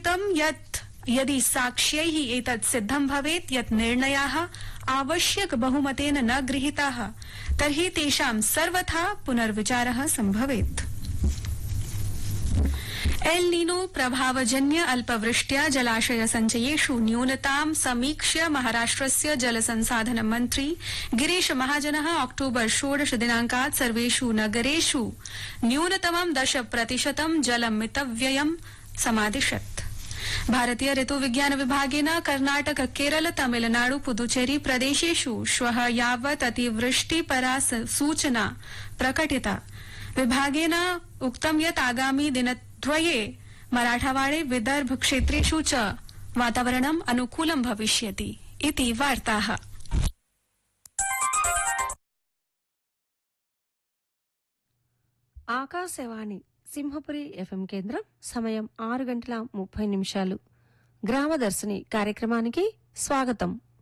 प्रोक्तं यत् यदि साक्ष्यैः एतत् सिद्धं भवेत् यत् निर्णयाः आवश्यक बहुमतेन न गृहीताः तर्हि तेषां सर्वथा पुनर्विचारः संभवेत्। एल नीनो प्रभावजन्य अल्पवृष्ट्या जलाशय सञ्चयेषु न्यूनतां समीक्ष्य महाराष्ट्रस्य जलसंसाधन मन्त्री गिरीश महाजनः अक्टोबर 16 दिनाङ्कात् सर्वेषु नगरेषु न्यूनतमं 10% जलमितव्ययं समादिशत्। भारतीय ऋतुविज्ञान विभागेन कर्नाटक केरल तमिलनाडु पुदुचेरी प्रदेशेषु श्वः यावत् अतिवृष्टिपरा सूचना प्रकटिता। विभागेन उक्तं यत् आगामि दिनद्वये मराठावाड़े विदर्भ क्षेत्रेषु च वातावरणम् अनुकूलं भविष्यति इति वार्ताः। ఆకాశవాణి సింహపురి ఎఫ్ఎం కేంద్రం సమయం 6:30 గ్రామదర్శిని కార్యక్రమానికి స్వాగతం।